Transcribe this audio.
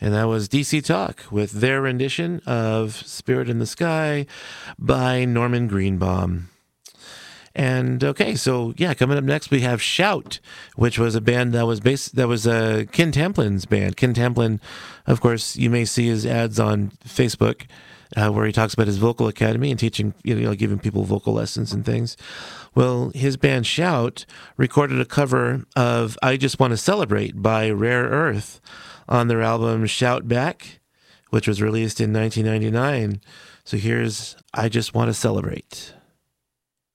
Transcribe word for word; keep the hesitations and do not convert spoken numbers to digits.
And that was D C Talk with their rendition of Spirit in the Sky by Norman Greenbaum. And okay, so yeah, coming up next we have Shout, which was a band that was based that was uh, Ken Tamplin's band. Ken Tamplin, of course, you may see his ads on Facebook, uh, where he talks about his vocal academy and teaching, you know, giving people vocal lessons and things. Well, his band Shout recorded a cover of "I Just Want to Celebrate" by Rare Earth on their album Shout Back, which was released in nineteen ninety-nine. So here's "I Just Want to Celebrate."